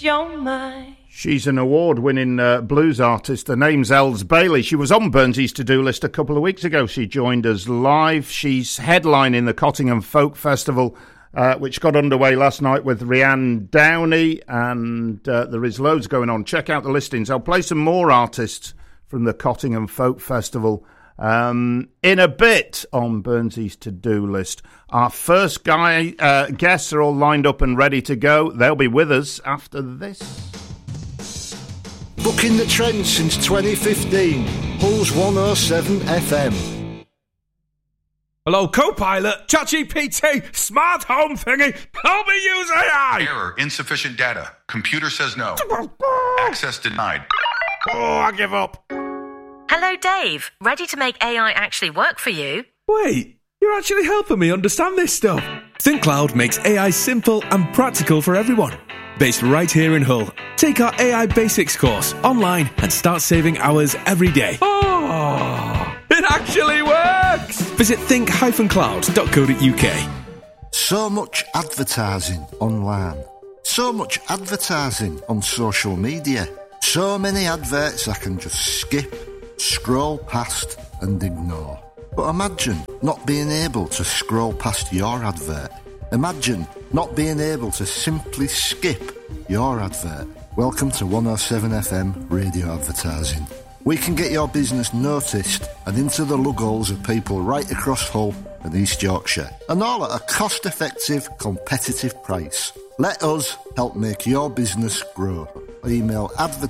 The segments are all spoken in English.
change your mind. She's an award-winning blues artist. Her name's Els Bailey. She was on Burnsy's to-do list a couple of weeks ago. She joined us live. She's headlining the Cottingham Folk Festival, which got underway last night with Rhiannon Downey, and there is loads going on. Check out the listings. I'll play some more artists from the Cottingham Folk Festival in a bit on Burnsy's to-do list. Our first guests are all lined up and ready to go. They'll be with us after this. Booking the trend since 2015. Hull's 107 FM. Hello, Copilot, ChatGPT, smart home thingy, help me use AI! Error, insufficient data. Computer says no. Access denied. Oh, I give up. Hello, Dave. Ready to make AI actually work for you? Wait, you're actually helping me understand this stuff. ThinkCloud makes AI simple and practical for everyone. Based right here in Hull. Take our AI Basics course online and start saving hours every day. Oh, it actually works! Visit think-cloud.co.uk. So much advertising online. So much advertising on social media. So many adverts I can just skip, scroll past and ignore. But imagine not being able to scroll past your advert. Imagine not being able to simply skip your advert. Welcome to 107 FM radio advertising. We can get your business noticed and into the lug holes of people right across Hull and East Yorkshire, and all at a cost-effective, competitive price. Let us help make your business grow. Email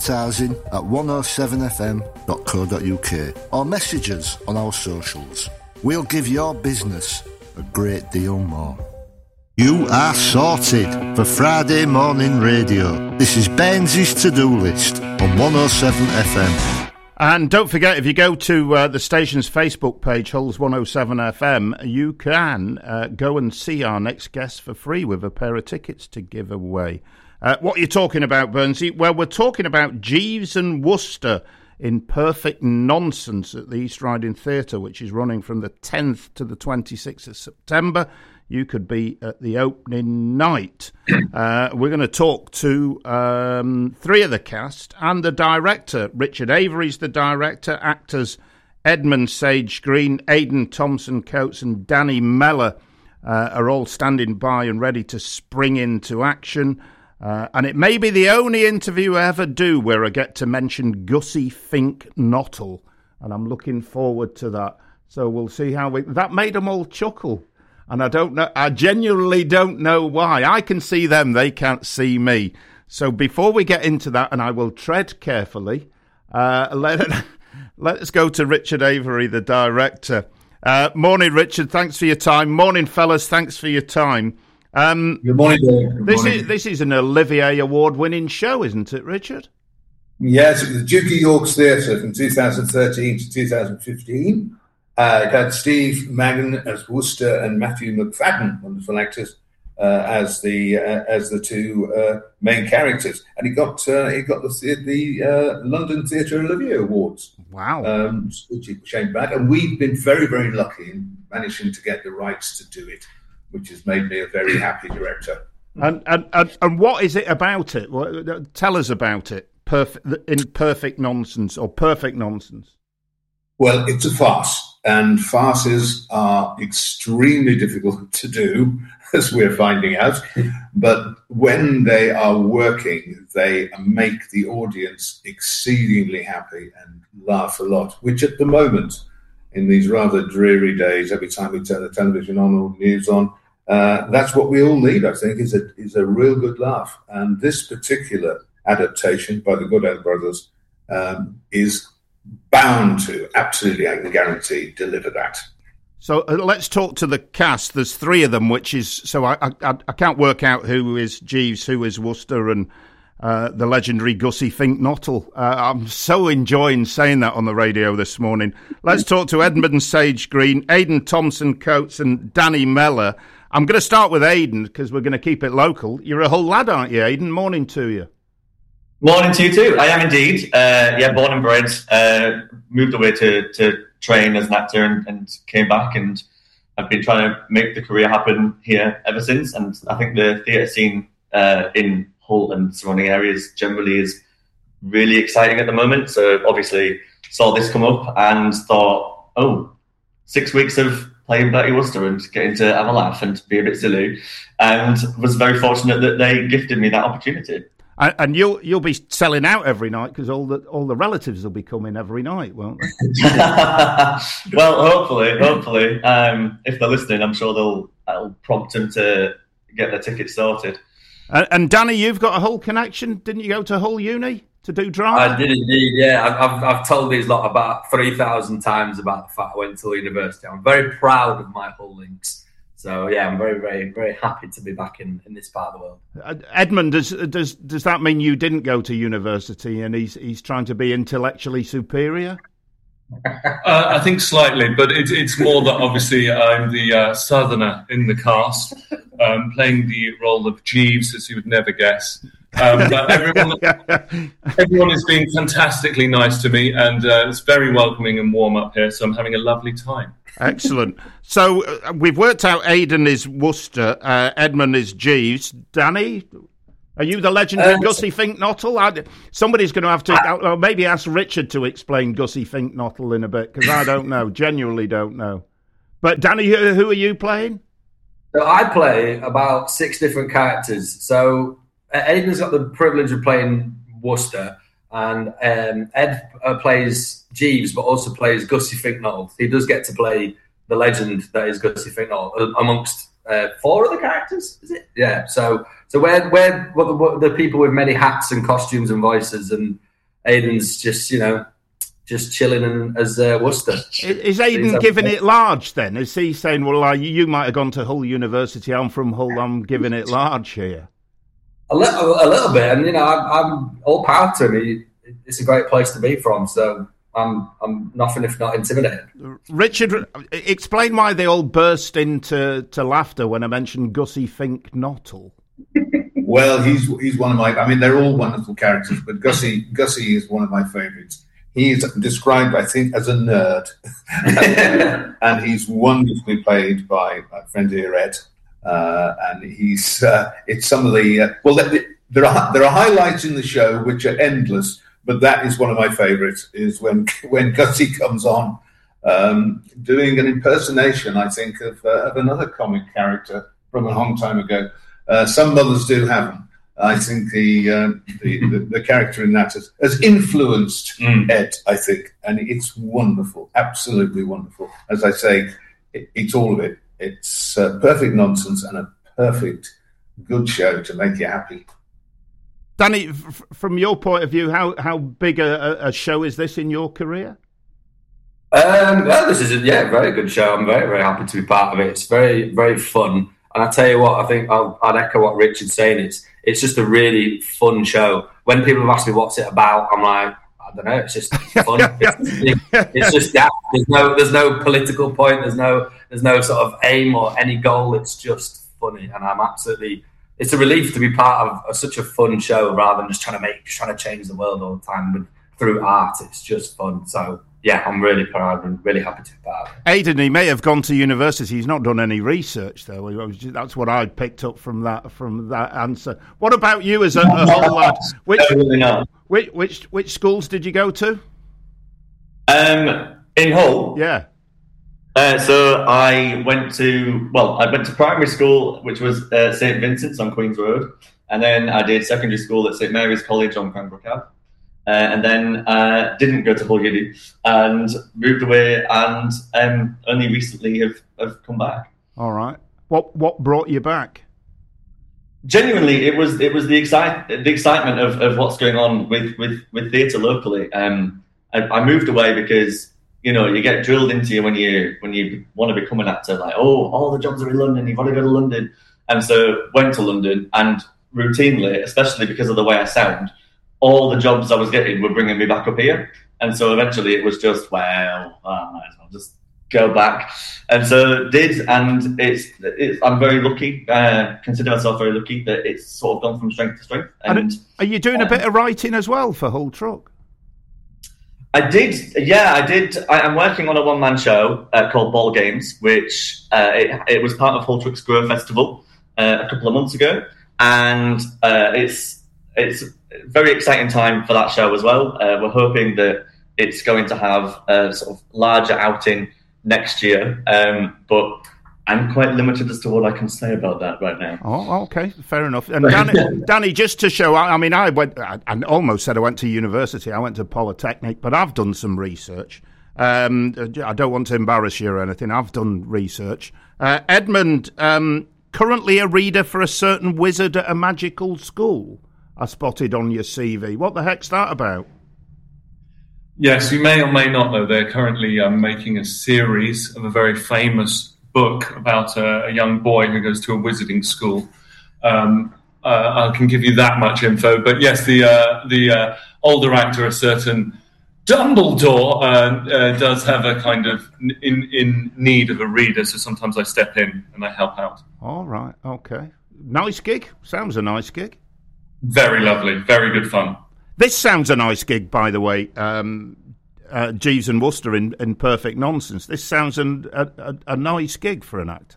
advertising@107fm.co.uk or message us on our socials. We'll give your business a great deal more. You are sorted for Friday morning radio. This is Baines's to-do list on 107 FM. And don't forget, if you go to the station's Facebook page, Hull's 107 FM, you can go and see our next guest for free with a pair of tickets to give away. What are you talking about, Burnsy? Well, we're talking about Jeeves and Wooster in Perfect Nonsense at the East Riding Theatre, which is running from the 10th to the 26th of September. You could be at the opening night. We're going to talk to three of the cast and the director. Richard Avery's the director. Actors Edmund Sage Green, Aidan Thompson Coates and Danny Mellor are all standing by and ready to spring into action. And it may be the only interview I ever do where I get to mention Gussie Fink Nottle. And I'm looking forward to that. So we'll see how that made them all chuckle. And I genuinely don't know why. I can see them, they can't see me. So before we get into that, and I will tread carefully, let's go to Richard Avery, the director. Morning, Richard, thanks for your time. Morning, fellas, thanks for your time. Good morning, Dave. This is an Olivier Award-winning show, isn't it, Richard? Yes, it was the Duke of York's Theatre from 2013 to 2015. It had Steve Maggan as Wooster and Matthew McFadden, wonderful actors, as the two main characters, and it got the London Theatre Olivier Awards. Wow, which came back, and we've been very, very lucky in managing to get the rights to do it, which has made me a very happy director. And what is it about it? Tell us about it. Perfect Nonsense or Perfect Nonsense. Well, it's a farce. And farces are extremely difficult to do, as we're finding out. But when they are working, they make the audience exceedingly happy and laugh a lot, which at the moment, in these rather dreary days, every time we turn the television on or news on, that's what we all need, I think, is a real good laugh. And this particular adaptation by the Goodale brothers is bound to, absolutely, I can guarantee, deliver that. So let's talk to the cast. There's three of them, which is, so I can't work out who is Jeeves, who is Wooster, and the legendary Gussie Fink Nottle. I'm so enjoying saying that on the radio this morning. Let's talk to Edmund Sage Green, Aidan Thompson Coates and Danny Mellor. I'm going to start with Aidan because we're going to keep it local. You're a Hull lad, aren't you, Aidan? Morning to you. Morning to you too. I am indeed. Born and bred. Moved away to train as an actor and came back, and I've been trying to make the career happen here ever since. And I think the theatre scene in Hull Hull and surrounding areas generally is really exciting at the moment. So obviously saw this come up and thought, 6 weeks of playing Bertie Wooster and getting to have a laugh and be a bit silly, and was very fortunate that they gifted me that opportunity. And you'll be selling out every night because all the relatives will be coming every night, won't they? Well, hopefully, if they're listening, I'm sure that'll prompt them to get their tickets sorted. And Danny, you've got a Hull connection, didn't you? Go to Hull Uni to do drama? I did indeed. Yeah, I've told these lot about 3,000 times about the fact I went to Hull University. I'm very proud of my Hull links. So yeah, I'm very, very, very happy to be back in this part of the world. Edmund, does that mean you didn't go to university and he's trying to be intellectually superior? I think slightly, but it's more that obviously I'm the southerner in the cast, playing the role of Jeeves, as you would never guess. But everyone is being fantastically nice to me, and it's very welcoming and warm up here, so I'm having a lovely time. Excellent. So we've worked out Aidan is Wooster, Edmund is Jeeves. Danny, are you the legendary Gussie Fink-Nottle? Somebody's going to have to maybe ask Richard to explain Gussie Fink-Nottle in a bit, because I don't know, genuinely don't know. But Danny, who are you playing? So I play about 6 different characters. So Aidan's got the privilege of playing Wooster, and Ed plays Jeeves, but also plays Gussie Fink-Nottle. He does get to play the legend that is Gussie Fink-Nottle amongst 4 other characters. Is it? Yeah. So we're the people with many hats and costumes and voices, and Aidan's just chilling as Wooster. Is Aidan giving it large then? Is he saying, well, you might have gone to Hull University, I'm from Hull, I'm giving it large here? A little bit, and I'm all power to him. It's a great place to be from, so I'm nothing if not intimidated. Richard, explain why they all burst into laughter when I mentioned Gussie Fink-Nottle. Well, he's one of my. I mean, they're all wonderful characters, but Gussie is one of my favourites. He's described, I think, as a nerd, and he's wonderfully played by my friend here, Ed. And he's it's some of the there are highlights in the show which are endless, but that is one of my favourites. Is when Gussie comes on doing an impersonation, I think, of another comic character from a long time ago. Some mothers do have them. I think the character in that has influenced Ed, I think, and it's wonderful, absolutely wonderful. As I say, it's all of it. It's perfect nonsense and a perfect good show to make you happy. Danny, from your point of view, how big a show is this in your career? This is a very good show. I'm very, very happy to be part of it. It's very, very fun. And I tell you what, I think I'd echo what Richard's saying. It's just a really fun show. When people have asked me what's it about, I'm like, I don't know. It's just fun. It's just that. There's no political point. There's no sort of aim or any goal. It's just funny, and I'm absolutely. It's a relief to be part of such a fun show rather than just trying to change the world all the time through art. It's just fun. So yeah, I'm really proud and really happy to be part of it. Aidan, he may have gone to university. He's not done any research, though. That's what I picked up from that answer. What about you as a whole lad? Which schools did you go to? In Hull? Yeah. So I went to primary school, which was St Vincent's on Queen's Road, and then I did secondary school at St Mary's College on Cranbrook Ave. And then didn't go to Hull Uni and moved away, and only recently have come back. All right. What brought you back? Genuinely, it was the excitement of what's going on with theatre locally. I moved away because you get drilled into you when you want to become an actor, like, all the jobs are in London, you've got to go to London, and so went to London, and routinely, especially because of the way I sound, all the jobs I was getting were bringing me back up here. And so eventually it was just, I might as well just go back. And so did, and I'm very lucky, consider myself very lucky that it's sort of gone from strength to strength. And are you doing a bit of writing as well for Hull Truck? I did. I'm working on a one-man show called Ball Games, which it was part of Hull Truck's Grow Festival a couple of months ago. And it's it's a very exciting time for that show as well. We're hoping that it's going to have a sort of larger outing next year, but I'm quite limited as to what I can say about that right now. Oh, okay, fair enough. And Danny, just to show, I almost said I went to university. I went to Polytechnic, but I've done some research. I don't want to embarrass you or anything. I've done research. Edmund, currently a reader for a certain wizard at a magical school, I spotted on your CV. What the heck's that about? Yes, you may or may not know they're currently making a series of a very famous book about a young boy who goes to a wizarding school. I can give you that much info, but yes, the older actor, a certain Dumbledore, does have a kind of in need of a reader, so sometimes I step in and I help out. All right, okay. Nice gig. Sounds a nice gig. Very lovely, very good fun. This sounds a nice gig, by the way. Jeeves and Wooster in Perfect Nonsense. This sounds a nice gig for an actor.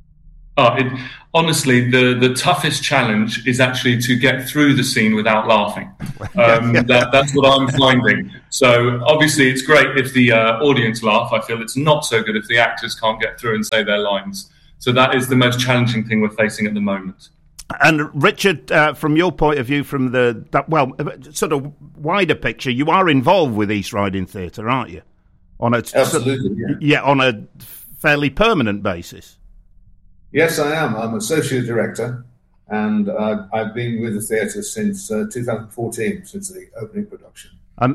Honestly, the toughest challenge is actually to get through the scene without laughing. That's what I'm finding. So obviously it's great if the audience laugh. I feel it's not so good if the actors can't get through and say their lines. So that is the most challenging thing we're facing at the moment. And Richard, from your point of view, from sort of wider picture, you are involved with East Riding Theatre, aren't you? Absolutely, on a fairly permanent basis. Yes, I am. I'm associate director, and I've been with the theatre since 2014, since the opening production.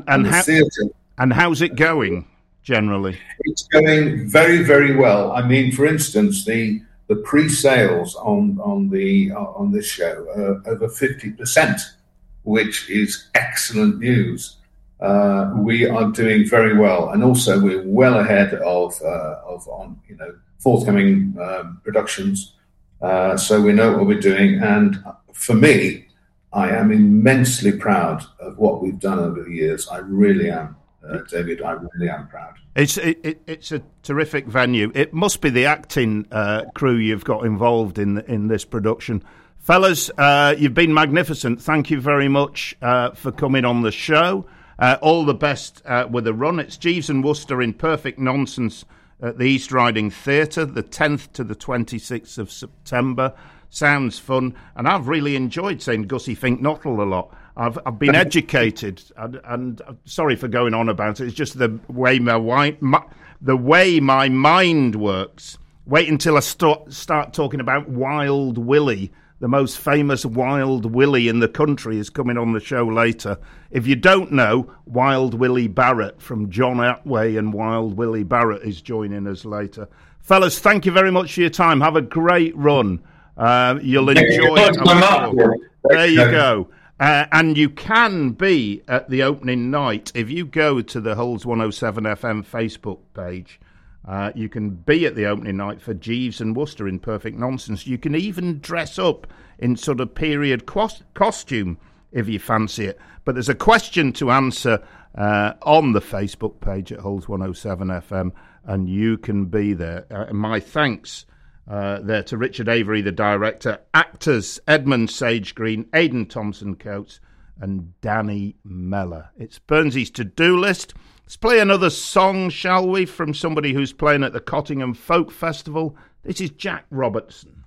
And how's it going generally? It's going very, very well. I mean, for instance, the pre-sales on this show are over 50%, which is excellent news. We are doing very well, and also we're well ahead of forthcoming productions. So we know what we're doing, and for me, I am immensely proud of what we've done over the years. I really am, David. I really am proud. It's a terrific venue. It must be the acting crew you've got involved in this production. Fellas, you've been magnificent. Thank you very much for coming on the show. All the best with the run. It's Jeeves and Wooster in Perfect Nonsense at the East Riding Theatre, the 10th to the 26th of September. Sounds fun. And I've really enjoyed saying Gussie Fink Nottle a lot. I've been educated, and sorry for going on about it. It's just the way my mind works. Wait until I start talking about Wild Willie. The most famous Wild Willie in the country is coming on the show later. If you don't know, Wild Willie Barrett from John Atway and Wild Willie Barrett is joining us later. Fellas, thank you very much for your time. Have a great run. You'll enjoy it. There you go. And you can be at the opening night. If you go to the Hulls 107 FM Facebook page, you can be at the opening night for Jeeves and Wooster in Perfect Nonsense. You can even dress up in sort of period costume if you fancy it. But there's a question to answer on the Facebook page at Hulls 107 FM, and you can be there. My thanks there to Richard Avery, the director, actors Edmund Sage Green, Aidan Thompson Coates, and Danny Mellor. It's Burnsy's to-do list. Let's play another song, shall we, from somebody who's playing at the Cottingham Folk Festival. This is Jack Robertson.